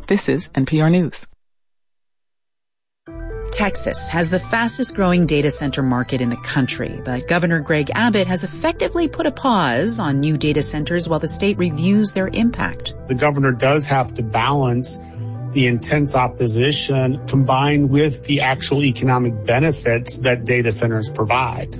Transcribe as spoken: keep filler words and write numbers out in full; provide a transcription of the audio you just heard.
This is N P R News. Texas has the fastest growing data center market in the country, but Governor Greg Abbott has effectively put a pause on new data centers while the state reviews their impact. The governor does have to balance the intense opposition combined with the actual economic benefits that data centers provide.